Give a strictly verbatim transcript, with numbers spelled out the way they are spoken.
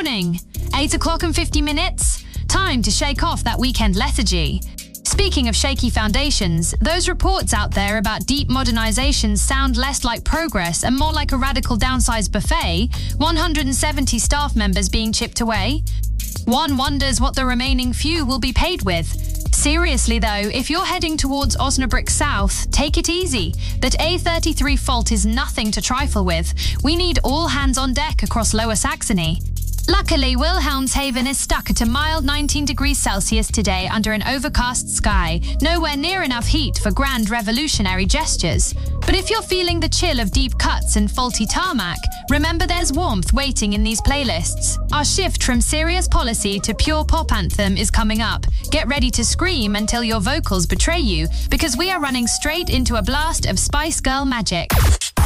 morning. eight o'clock and fifty minutes. Time to shake off that weekend lethargy. Speaking of shaky foundations, those reports out there about deep modernizations sound less like progress and more like a radical downsized buffet, one hundred seventy staff members being chipped away. One wonders what the remaining few will be paid with. Seriously though, if you're heading towards Osnabrück South, take it easy. That A thirty-three fault is nothing to trifle with. We need all hands on deck across Lower Saxony. Luckily, Wilhelmshaven is stuck at a mild nineteen degrees Celsius today under an overcast sky, nowhere near enough heat for grand revolutionary gestures. But if you're feeling the chill of deep cuts and faulty tarmac, remember there's warmth waiting in these playlists. Our shift from serious policy to pure pop anthem is coming up. Get ready to scream until your vocals betray you, because we are running straight into a blast of Spice Girl magic.